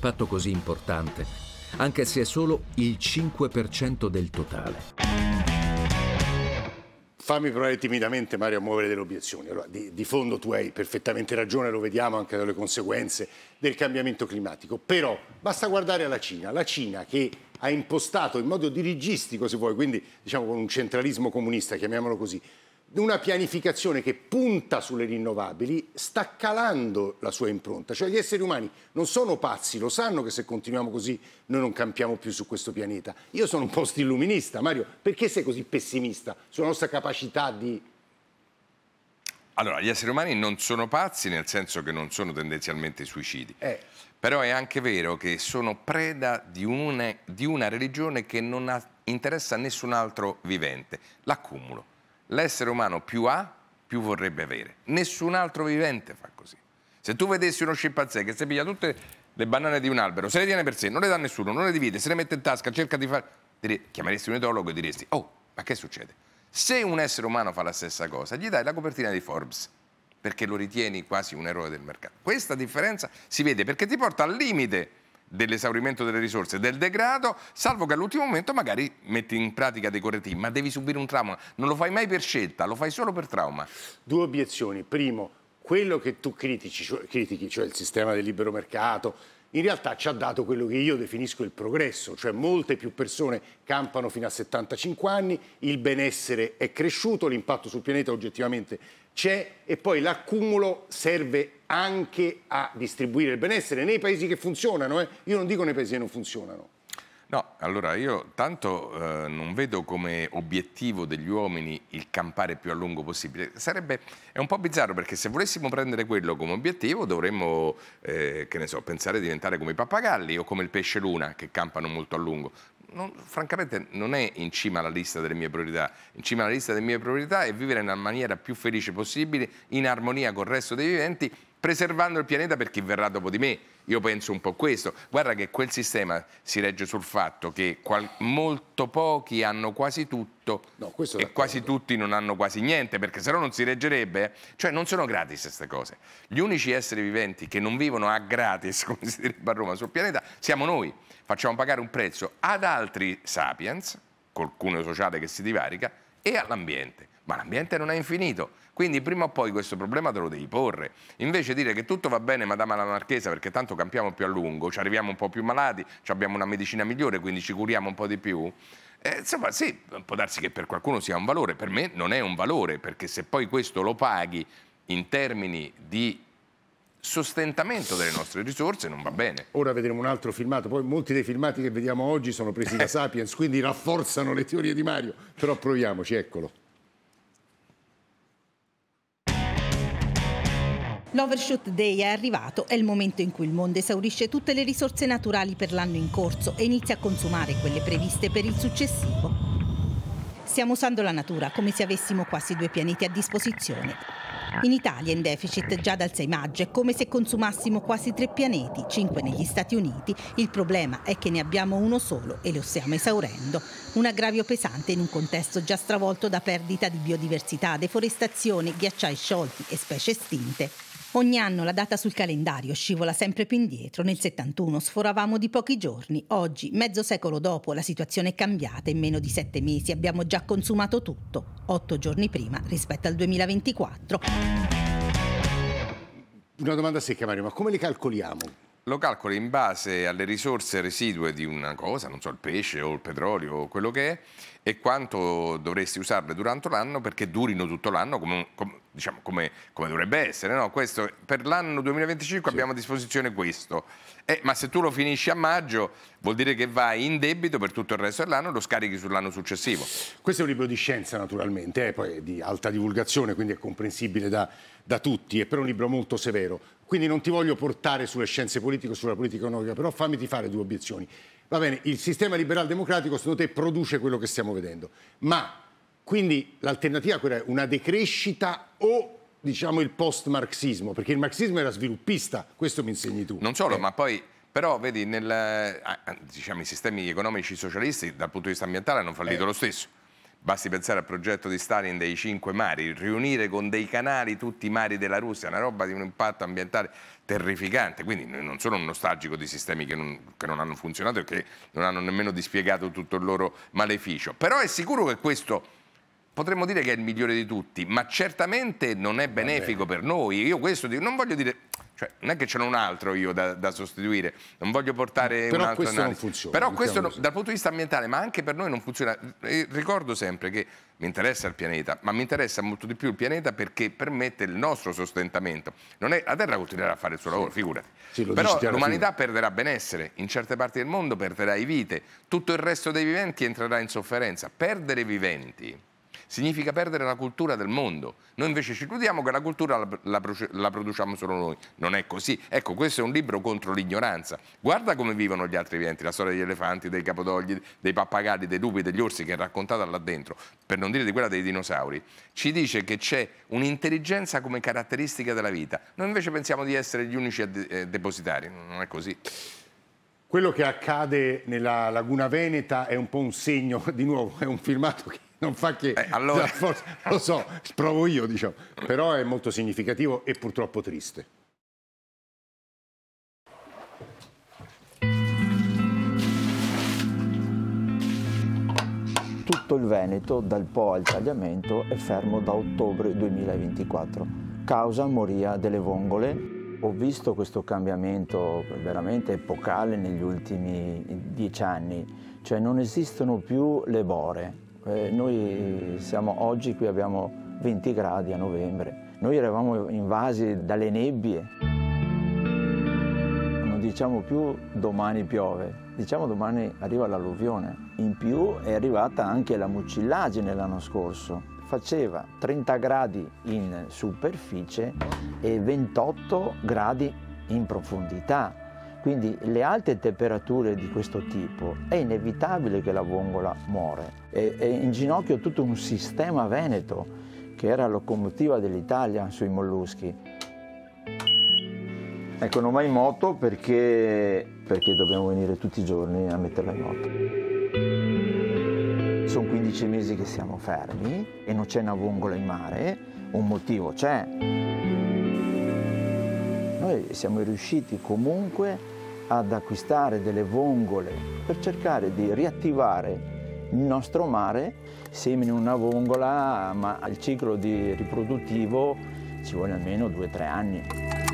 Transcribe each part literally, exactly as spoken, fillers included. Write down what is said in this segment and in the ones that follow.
impatto così importante, anche se è solo il cinque per cento del totale. Fammi provare timidamente, Mario, a muovere delle obiezioni. Allora, di, di fondo tu hai perfettamente ragione, lo vediamo anche dalle conseguenze del cambiamento climatico, però basta guardare alla Cina, la Cina che ha impostato in modo dirigistico, se vuoi, quindi diciamo con un centralismo comunista, chiamiamolo così, una pianificazione che punta sulle rinnovabili, sta calando la sua impronta. Cioè gli esseri umani non sono pazzi, lo sanno che se continuiamo così noi non campiamo più su questo pianeta. Io sono un po' stilluminista, Mario, perché sei così pessimista sulla nostra capacità di... Allora, gli esseri umani non sono pazzi nel senso che non sono tendenzialmente suicidi. Eh. Però è anche vero che sono preda di una, di una religione che non ha, interessa a nessun altro vivente, l'accumulo. L'essere umano più ha, più vorrebbe avere. Nessun altro vivente fa così. Se tu vedessi uno scimpanzé che si piglia tutte le banane di un albero, se le tiene per sé, non le dà a nessuno, non le divide, se le mette in tasca, cerca di fare... Chiameresti un etologo e diresti, oh, ma che succede? Se un essere umano fa la stessa cosa, gli dai la copertina di Forbes, perché lo ritieni quasi un eroe del mercato. Questa differenza si vede perché ti porta al limite dell'esaurimento delle risorse, del degrado, salvo che all'ultimo momento magari metti in pratica dei correttivi, ma devi subire un trauma, non lo fai mai per scelta, lo fai solo per trauma. Due obiezioni. Primo, quello che tu critici, cioè, critichi, cioè il sistema del libero mercato, in realtà ci ha dato quello che io definisco il progresso, cioè molte più persone campano fino a settantacinque anni, il benessere è cresciuto, l'impatto sul pianeta oggettivamente c'è e poi l'accumulo serve anche a distribuire il benessere nei paesi che funzionano, eh? Io non dico nei paesi che non funzionano. No, allora io tanto eh, non vedo come obiettivo degli uomini il campare più a lungo possibile. Sarebbe, è un po' bizzarro perché se volessimo prendere quello come obiettivo dovremmo, eh, che ne so, pensare di diventare come i pappagalli o come il pesce luna che campano molto a lungo. Non, francamente non è in cima alla lista delle mie priorità. In cima alla lista delle mie priorità è vivere nella maniera più felice possibile, in armonia con il resto dei viventi, preservando il pianeta per chi verrà dopo di me. Io penso un po' questo. Guarda che quel sistema si regge sul fatto che qual- molto pochi hanno quasi tutto no, questo e quasi tutti non hanno quasi niente, perché se no non si reggerebbe. Eh? Cioè non sono gratis queste cose. Gli unici esseri viventi che non vivono a gratis, come si direbbe a Roma, sul pianeta, siamo noi. Facciamo pagare un prezzo ad altri sapiens, col cuneo sociale che si divarica, e all'ambiente. Ma l'ambiente non è infinito. Quindi prima o poi questo problema te lo devi porre. Invece dire che tutto va bene, madama la marchesa, perché tanto campiamo più a lungo, ci arriviamo un po' più malati, abbiamo una medicina migliore, quindi ci curiamo un po' di più. Eh, insomma, sì, può darsi che per qualcuno sia un valore, per me non è un valore, perché se poi questo lo paghi in termini di sostentamento delle nostre risorse non va bene. Ora vedremo un altro filmato, poi molti dei filmati che vediamo oggi sono presi da Sapiens, quindi rafforzano le teorie di Mario, però proviamoci, eccolo. L'Overshoot Day è arrivato, è il momento in cui il mondo esaurisce tutte le risorse naturali per l'anno in corso e inizia a consumare quelle previste per il successivo. Stiamo usando la natura come se avessimo quasi due pianeti a disposizione. In Italia è in deficit già dal sei maggio, è come se consumassimo quasi tre pianeti, cinque negli Stati Uniti. Il problema è che ne abbiamo uno solo e lo stiamo esaurendo. Un aggravio pesante in un contesto già stravolto da perdita di biodiversità, deforestazione, ghiacciai sciolti e specie estinte. Ogni anno la data sul calendario scivola sempre più indietro. Nel settantuno sforavamo di pochi giorni. Oggi, mezzo secolo dopo, la situazione è cambiata. In meno di sette mesi abbiamo già consumato tutto, otto giorni prima rispetto al duemilaventiquattro. Una domanda secca, Mario, ma come le calcoliamo? Lo calcoli in base alle risorse residue di una cosa, non so, il pesce o il petrolio o quello che è, e quanto dovresti usarle durante l'anno perché durino tutto l'anno come, come, diciamo, come, come dovrebbe essere. No? Questo, per l'anno duemilaventicinque sì. Abbiamo a disposizione questo. Eh, ma se tu lo finisci a maggio vuol dire che vai in debito per tutto il resto dell'anno e lo scarichi sull'anno successivo. Questo è un libro di scienza naturalmente, eh, poi è di alta divulgazione, quindi è comprensibile da, da tutti, è però un libro molto severo. Quindi non ti voglio portare sulle scienze politiche o sulla politica economica, però fammi fare due obiezioni. Va bene, il sistema liberal democratico secondo te produce quello che stiamo vedendo, ma quindi l'alternativa è una decrescita o diciamo il post-marxismo, perché il marxismo era sviluppista, questo mi insegni tu. Non solo, eh. ma poi però vedi, nel, diciamo, i sistemi economici socialisti dal punto di vista ambientale hanno fallito eh. lo stesso. Basti pensare al progetto di Stalin dei cinque mari, riunire con dei canali tutti i mari della Russia, una roba di un impatto ambientale terrificante. Quindi non sono un nostalgico di sistemi che non, che non hanno funzionato e che non hanno nemmeno dispiegato tutto il loro maleficio. Però è sicuro che questo potremmo dire che è il migliore di tutti, ma certamente non è benefico per noi. Io questo dico, non voglio dire... Cioè, non è che ce n'è un altro io da, da sostituire, non voglio portare però un'altra questo analisi. non funziona, Però questo diciamo no, dal punto di vista ambientale, ma anche per noi non funziona. E ricordo sempre che mi interessa il pianeta, ma mi interessa molto di più il pianeta perché permette il nostro sostentamento. Non è, la Terra continuerà a fare il suo lavoro, figurati. Sì, lo però dici l'umanità fine. perderà benessere, in certe parti del mondo perderà i vite, tutto il resto dei viventi entrerà in sofferenza. Perdere i viventi significa perdere la cultura del mondo. Noi invece ci illudiamo che la cultura la, la, la produciamo solo noi. Non è così. Ecco, questo è un libro contro l'ignoranza. Guarda come vivono gli altri viventi, la storia degli elefanti, dei capodogli, dei pappagalli, dei lupi, degli orsi, che è raccontata là dentro, per non dire di quella dei dinosauri. Ci dice che c'è un'intelligenza come caratteristica della vita. Noi invece pensiamo di essere gli unici eh, depositari. Non è così. Quello che accade nella Laguna Veneta è un po' un segno, di nuovo, è un filmato che non fa che... Eh, allora... Lo so, provo io, diciamo, però è molto significativo e purtroppo triste. Tutto il Veneto, dal Po al Tagliamento, è fermo da ottobre duemilaventiquattro, causa moria delle vongole. Ho visto questo cambiamento veramente epocale negli ultimi dieci anni, cioè non esistono più le bore. Eh, noi siamo oggi qui, abbiamo venti gradi a novembre, noi eravamo invasi dalle nebbie. Non diciamo più domani piove, diciamo domani arriva l'alluvione. In più è arrivata anche la mucillagine l'anno scorso. Faceva trenta gradi in superficie e ventotto gradi in profondità. Quindi le alte temperature di questo tipo è inevitabile che la vongola muore. È, è in ginocchio tutto un sistema veneto che era locomotiva dell'Italia sui molluschi. Ecco, non va in moto perché, perché dobbiamo venire tutti i giorni a metterla in moto. Sono quindici mesi che siamo fermi e non c'è una vongola in mare, un motivo c'è. Noi siamo riusciti comunque ad acquistare delle vongole per cercare di riattivare il nostro mare. Semini una vongola, ma il ciclo di riproduttivo ci vuole almeno due o tre anni.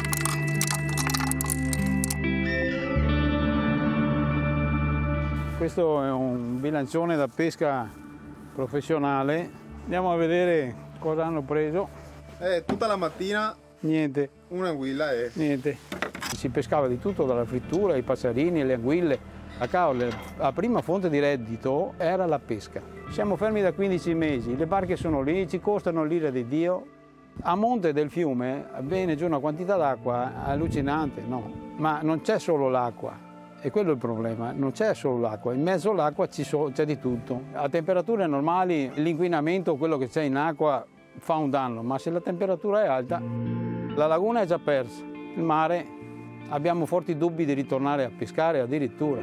Questo è un bilancione da pesca professionale. Andiamo a vedere cosa hanno preso. Eh, tutta la mattina Niente, un'anguilla e... niente. Si pescava di tutto, dalla frittura, i passerini, le anguille. La, cavolo, la prima fonte di reddito era la pesca. Siamo fermi da quindici mesi, le barche sono lì, ci costano l'ira di Dio. A monte del fiume viene giù una quantità d'acqua allucinante, no? Ma non c'è solo l'acqua. E quello è il problema, non c'è solo l'acqua, in mezzo all'acqua c'è di tutto. A temperature normali l'inquinamento, quello che c'è in acqua, fa un danno, ma se la temperatura è alta, la laguna è già persa, il mare, abbiamo forti dubbi di ritornare a pescare addirittura.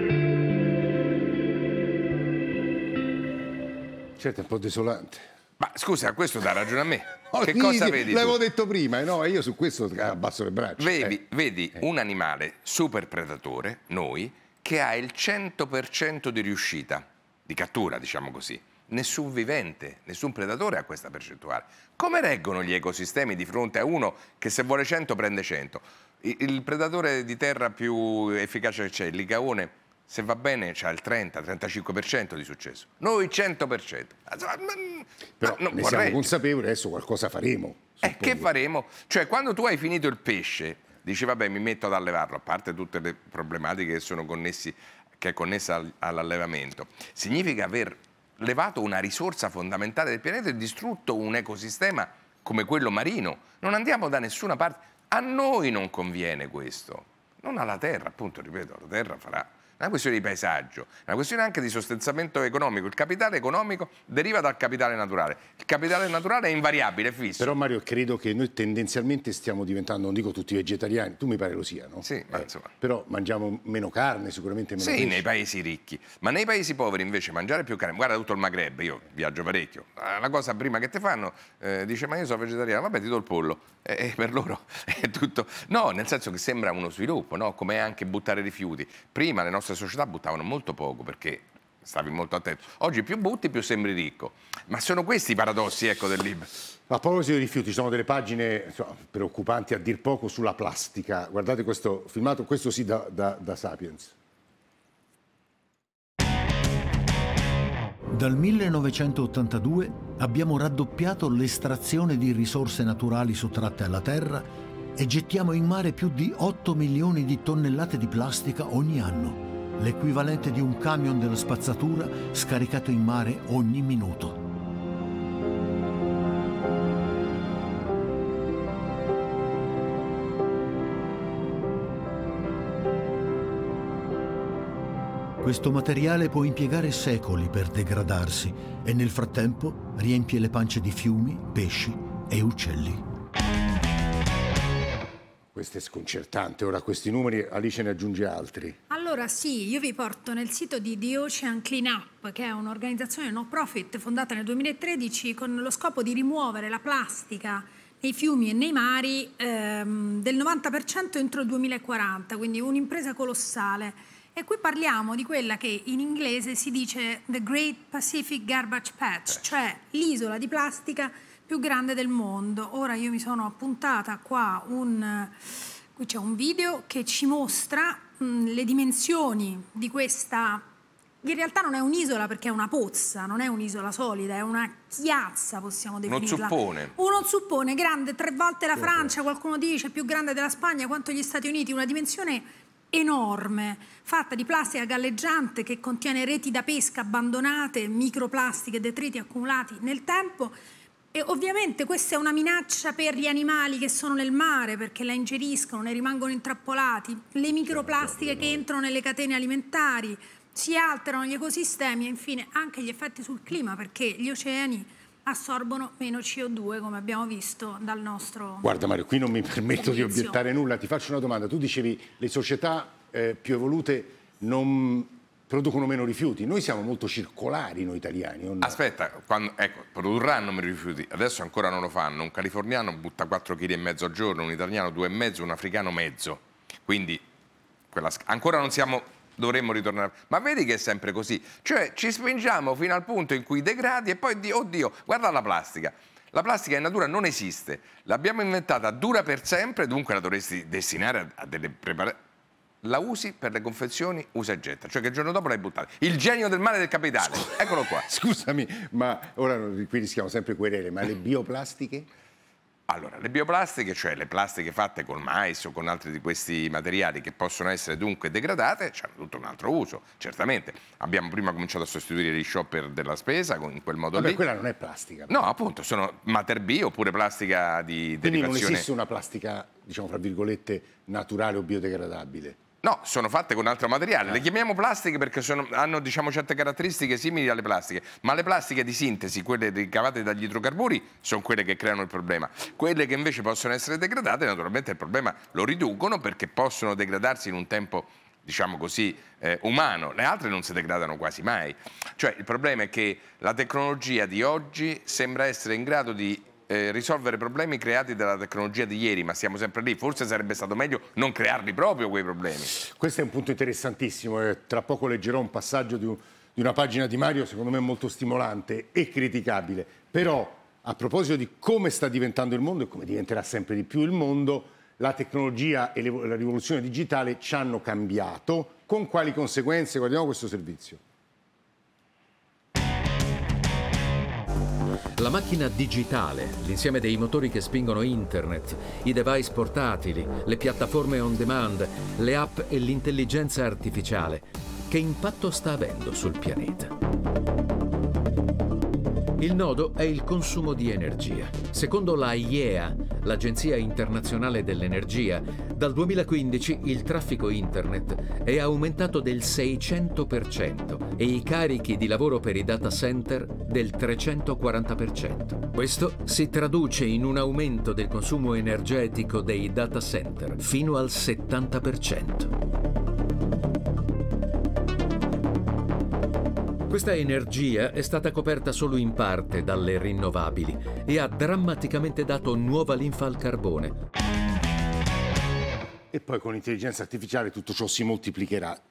Certo, è un po' desolante. Ma scusa, questo dà ragione a me. Oh, Che sì, cosa sì, vedi tu? l'avevo detto prima, eh, no? Io su questo abbasso le braccia. Vedi, eh. vedi un animale super predatore, noi, che ha il cento per cento di riuscita, di cattura, diciamo così. Nessun vivente, nessun predatore ha questa percentuale. Come reggono gli ecosistemi di fronte a uno che se vuole cento prende cento? Il, il predatore di terra più efficace che c'è, il licaone, se va bene c'ha il trenta trentacinque per cento di successo. Noi cento per cento. Però no, ne vorrei. siamo consapevoli, adesso qualcosa faremo. Eh, che faremo? Cioè, quando tu hai finito il pesce, dici vabbè, mi metto ad allevarlo, a parte tutte le problematiche che sono connessi, che è connessa al, all'allevamento, significa aver levato una risorsa fondamentale del pianeta e distrutto un ecosistema come quello marino. Non andiamo da nessuna parte. A noi non conviene questo, non alla Terra, appunto, ripeto, la Terra farà. una questione di paesaggio, è una questione anche di sostentamento economico. Il capitale economico deriva dal capitale naturale. Il capitale naturale è invariabile, è fisso. Però Mario, credo che noi tendenzialmente stiamo diventando, non dico tutti vegetariani, tu mi pare lo sia, no? Sì, ma eh, insomma. Però mangiamo meno carne, sicuramente meno Sì, pesce. nei paesi ricchi, ma nei paesi poveri invece mangiare più carne, guarda tutto il Maghreb, io viaggio parecchio, la cosa prima che ti fanno, eh, dice ma io sono vegetariano, vabbè ti do il pollo, e eh, per loro è tutto, no, nel senso che sembra uno sviluppo, no? Come anche buttare rifiuti. Prima le nostre società buttavano molto poco perché stavi molto attento. Oggi più butti più sembri ricco. Ma sono questi i paradossi, ecco, del libro. A proposito di rifiuti, ci sono delle pagine insomma, preoccupanti a dir poco sulla plastica. Guardate questo filmato, questo sì da, da, da Sapiens. Dal millenovecentottantadue abbiamo raddoppiato l'estrazione di risorse naturali sottratte alla terra e gettiamo in mare più di otto milioni di tonnellate di plastica ogni anno, l'equivalente di un camion della spazzatura scaricato in mare ogni minuto. Questo materiale può impiegare secoli per degradarsi e nel frattempo riempie le pance di fiumi, pesci e uccelli. Questo è sconcertante. Ora, questi numeri, Alice ne aggiunge altri. Allora sì, io vi porto nel sito di The Ocean Cleanup, che è un'organizzazione no profit fondata nel duemilatredici con lo scopo di rimuovere la plastica nei fiumi e nei mari ehm, del novanta per cento entro il duemilaquaranta, quindi un'impresa colossale. E qui parliamo di quella che in inglese si dice The Great Pacific Garbage Patch, cioè l'isola di plastica più grande del mondo. Ora io mi sono appuntata qua un, qui c'è un video che ci mostra mh, le dimensioni di questa, in realtà non è un'isola perché è una pozza, non è un'isola solida, è una chiazza, possiamo definirla. Uno zuppone. Uno zuppone grande, tre volte la Francia, qualcuno dice più grande della Spagna, quanto gli Stati Uniti, una dimensione enorme, fatta di plastica galleggiante che contiene reti da pesca abbandonate, microplastiche e detriti accumulati nel tempo. E ovviamente questa è una minaccia per gli animali che sono nel mare perché la ingeriscono, ne rimangono intrappolati, le microplastiche che entrano nelle catene alimentari, si alterano gli ecosistemi e infine anche gli effetti sul clima perché gli oceani assorbono meno C O due come abbiamo visto dal nostro... Guarda Mario, qui non mi permetto servizio. di obiettare nulla, ti faccio una domanda. Tu dicevi le società eh, più evolute non producono meno rifiuti. Noi siamo molto circolari, noi italiani. No? Aspetta, quando, ecco, produrranno meno rifiuti, adesso ancora non lo fanno. Un californiano butta quattro chili e mezzo al giorno, un italiano due e mezzo, un africano mezzo. Quindi quella, ancora non siamo, dovremmo ritornare. Ma vedi che è sempre così. Cioè ci spingiamo fino al punto in cui degradi e poi, oddio, guarda la plastica. La plastica in natura non esiste. L'abbiamo inventata, dura per sempre, dunque la dovresti destinare a, a delle preparazioni. La usi per le confezioni, usa e getta, cioè che il giorno dopo l'hai buttata. Il genio del male del capitale, Scusa, eccolo qua. Scusami, ma ora qui rischiamo sempre querele, ma le bioplastiche? Allora, le bioplastiche, cioè le plastiche fatte col mais o con altri di questi materiali che possono essere dunque degradate, hanno tutto un altro uso, certamente. Abbiamo prima cominciato a sostituire gli shopper della spesa in quel modo Vabbè, lì. quella non è plastica. No, appunto, sono mater bio oppure plastica di Quindi derivazione. non esiste una plastica, diciamo, fra virgolette, naturale o biodegradabile? No, sono fatte con altro materiale. Le chiamiamo plastiche perché sono, hanno diciamo, certe caratteristiche simili alle plastiche, ma le plastiche di sintesi, quelle ricavate dagli idrocarburi, sono quelle che creano il problema. Quelle che invece possono essere degradate, naturalmente il problema lo riducono perché possono degradarsi in un tempo, diciamo così, eh, umano. Le altre non si degradano quasi mai. Cioè il problema è che la tecnologia di oggi sembra essere in grado di Eh, risolvere problemi creati dalla tecnologia di ieri, ma siamo sempre lì. Forse sarebbe stato meglio non crearli proprio quei problemi. Questo è un punto interessantissimo. Eh, tra poco leggerò un passaggio di, un, di una pagina di Mario, secondo me molto stimolante e criticabile. Però, a proposito di come sta diventando il mondo e come diventerà sempre di più il mondo, la tecnologia e le, la rivoluzione digitale ci hanno cambiato. Con quali conseguenze? Guardiamo questo servizio. La macchina digitale, l'insieme dei motori che spingono internet, i device portatili, le piattaforme on demand, le app e l'intelligenza artificiale, che impatto sta avendo sul pianeta? Il nodo è il consumo di energia. Secondo la I E A, l'Agenzia Internazionale dell'Energia, dal duemilaquindici il traffico internet è aumentato del seicento per cento e i carichi di lavoro per i data center del trecentoquaranta per cento. Questo si traduce in un aumento del consumo energetico dei data center fino al settanta per cento. Questa energia è stata coperta solo in parte dalle rinnovabili e ha drammaticamente dato nuova linfa al carbone. E poi con l'intelligenza artificiale tutto ciò si moltiplicherà.